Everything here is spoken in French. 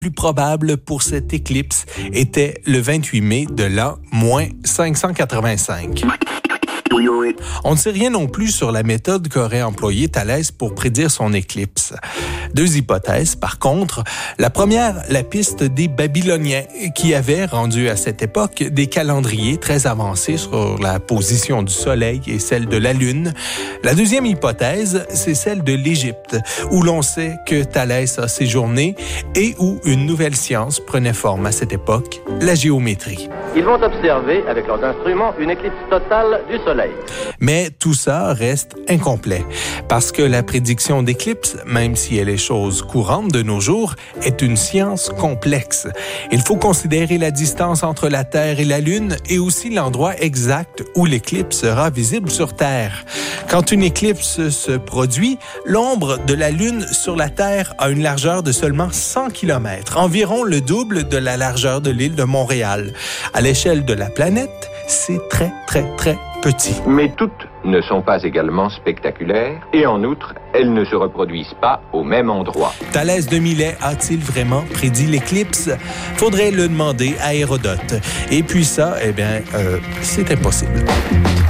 plus probable pour cette éclipse était le 28 mai de l'an -585. On ne sait rien non plus sur la méthode qu'aurait employée Thalès pour prédire son éclipse. Deux hypothèses, par contre. La première, la piste des Babyloniens, qui avaient rendu à cette époque des calendriers très avancés sur la position du Soleil et celle de la Lune. La deuxième hypothèse, c'est celle de l'Égypte, où l'on sait que Thalès a séjourné et où une nouvelle science prenait forme à cette époque, la géométrie. Ils vont observer avec leurs instruments une éclipse totale du Soleil. Mais tout ça reste incomplet, parce que la prédiction d'éclipse, même si elle est chose courante de nos jours, est une science complexe. Il faut considérer la distance entre la Terre et la Lune et aussi l'endroit exact où l'éclipse sera visible sur Terre. Quand une éclipse se produit, l'ombre de la Lune sur la Terre a une largeur de seulement 100 km, environ le double de la largeur de l'île de Montréal. À l'échelle de la planète, c'est très petit. Mais toutes ne sont pas également spectaculaires et en outre, elles ne se reproduisent pas au même endroit. Thalès de Milet a-t-il vraiment prédit l'éclipse? Faudrait le demander à Hérodote. Et puis ça, c'est impossible.